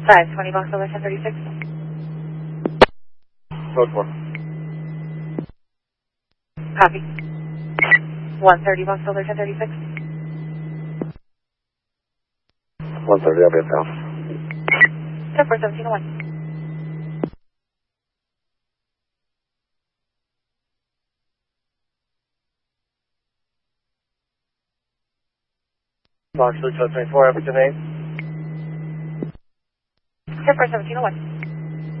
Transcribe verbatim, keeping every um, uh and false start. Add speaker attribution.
Speaker 1: five twenty Box Solar ten thirty-six.
Speaker 2: Code four.
Speaker 1: Copy. one thirty Box Solar ten thirty-six.
Speaker 2: one thirty, I'll be at the house.
Speaker 1: ten four seventeen oh one.
Speaker 2: Box Luke twenty-four, what's your name?
Speaker 1: ten four seventeen oh one.